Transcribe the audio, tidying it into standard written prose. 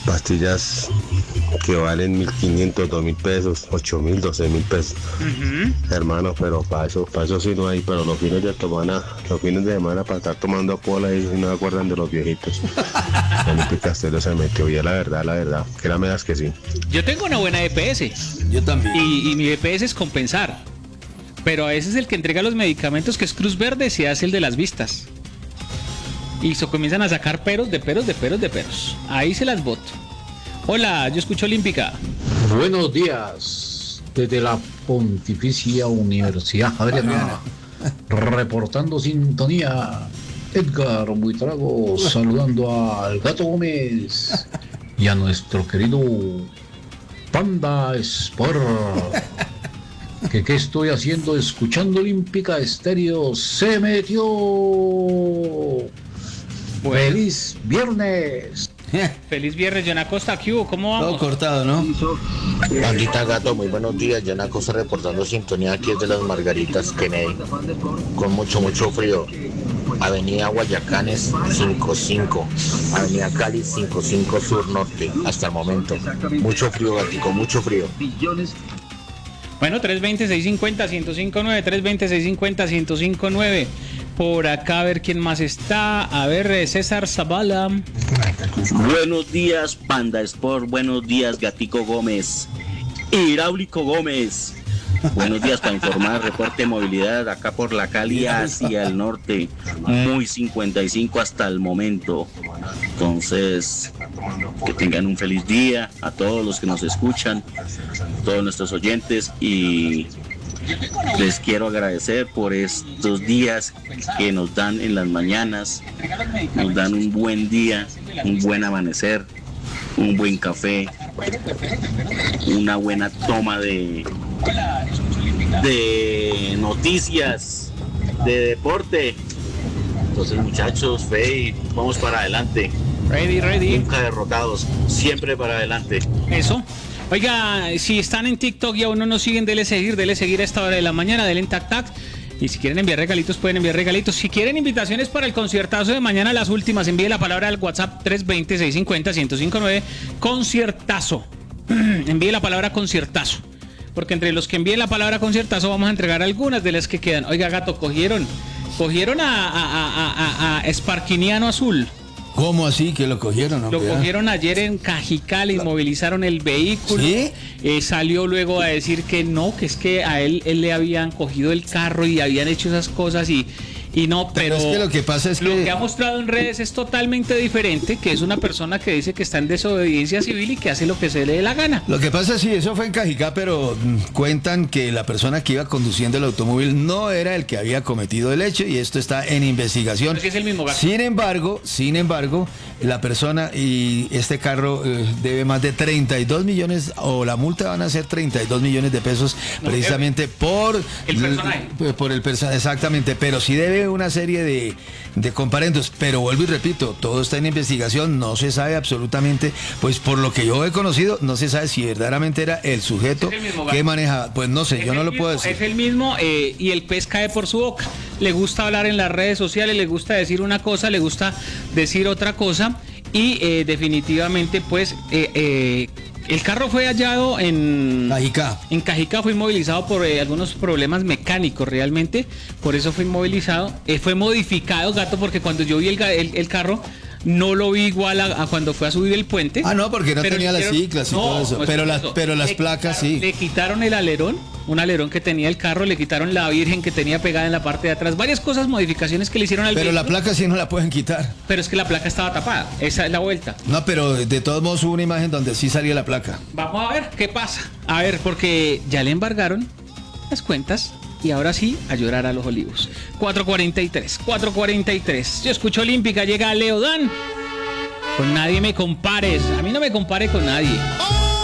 pastillas que valen 1.500, 2.000 pesos, 8.000, 12.000 pesos. Hermano, pero para eso sí no hay, pero los fines de semana para estar tomando pola y no se acuerdan de los viejitos. Felipe Castelo se metió, y la verdad, créame que sí. Yo tengo una buena EPS. Yo también. Y mi EPS es compensar. Pero a veces el que entrega los medicamentos, que es Cruz Verde, se hace el de las vistas. Y se comienzan a sacar peros. Ahí se las boto. Hola, yo escucho Olímpica. Buenos días, desde la Pontificia Universidad Javeriana, reportando sintonía, Edgar Buitrago, saludando al Gato Gómez y a nuestro querido Panda Sport. ¿Qué estoy haciendo? Escuchando Olímpica Estéreo, se metió. ¡Feliz viernes! Feliz viernes, John Acosta. ¿Qué hubo? ¿Cómo vamos? Todo cortado, ¿no? Pandita Gato, muy buenos días. John Acosta reportando sintonía aquí desde las Margaritas Kennedy. Con mucho frío. Avenida Guayacanes 55. Avenida Cali 55 Sur Norte. Hasta el momento. Mucho frío, gatico, mucho frío. Bueno, 320-650-1059, 320-650-1059. Por acá, a ver quién más está. A ver, César Zavala. Buenos días, Panda Sport. Buenos días, Gatico Gómez. Hidráulico Gómez. Buenos días para informar. Reporte de movilidad acá por la Cali hacia el norte. Muy 55 hasta el momento. Entonces, que tengan un feliz día a todos los que nos escuchan, todos nuestros oyentes, y les quiero agradecer por estos días que nos dan en las mañanas. Nos dan un buen día, un buen amanecer, un buen café, una buena toma de noticias, de deporte. Entonces, muchachos, fe y vamos para adelante. Ready. Nunca derrotados, siempre para adelante. Eso. Oiga, si están en TikTok y aún no nos siguen, dele seguir a esta hora de la mañana, denle en tac. Y si quieren enviar regalitos, pueden enviar regalitos. Si quieren invitaciones para el conciertazo de mañana, las últimas, envíe la palabra al WhatsApp 320-650-1059, conciertazo. Envíe la palabra conciertazo. Porque entre los que envíen la palabra conciertazo vamos a entregar algunas de las que quedan. Oiga, Gato, cogieron a Sparkiniano Azul. ¿Cómo así que lo cogieron? Lo cogieron ayer en Cajicali, inmovilizaron el vehículo. ¿Sí? Salió luego a decir que no, que es que a él le habían cogido el carro y habían hecho esas cosas y no, pero es que lo que pasa es lo que ha mostrado en redes es totalmente diferente, que es una persona que dice que está en desobediencia civil y que hace lo que se le dé la gana. Lo que pasa es que sí, eso fue en Cajicá, pero cuentan que la persona que iba conduciendo el automóvil no era el que había cometido el hecho y esto está en investigación. Sí, es el mismo gasto. Sin embargo, la persona y este carro debe más de 32 millones, o la multa van a ser 32 millones de pesos, precisamente por el personaje. Por el personaje, exactamente, pero sí debe una serie de comparendos, pero vuelvo y repito, todo está en investigación, no se sabe absolutamente, pues por lo que yo he conocido, no se sabe si verdaderamente era el sujeto que manejaba, pues no sé, yo no lo puedo decir. Es el mismo y el pez cae por su boca, le gusta hablar en las redes sociales, le gusta decir una cosa, le gusta decir otra cosa y definitivamente pues el carro fue hallado en Cajicá. En Cajicá, fue inmovilizado por algunos problemas mecánicos realmente, por eso fue inmovilizado. Fue modificado, Gato, porque cuando yo vi el carro, no lo vi igual a cuando fue a subir el puente. Ah, no, porque no tenía las ciclas y todo eso. Pero las placas sí. Le quitaron el alerón, un alerón que tenía el carro, le quitaron la virgen que tenía pegada en la parte de atrás. Varias cosas, modificaciones que le hicieron al vehículo. Pero la placa sí no la pueden quitar. Pero es que la placa estaba tapada, esa es la vuelta. No, pero de todos modos hubo una imagen donde sí salía la placa. Vamos a ver qué pasa. A ver, porque ya le embargaron las cuentas. Y ahora sí, a llorar a los olivos. 4:43. Yo escucho Olímpica, llega Leo Dan. Con nadie me compares. A mí no me compare con nadie.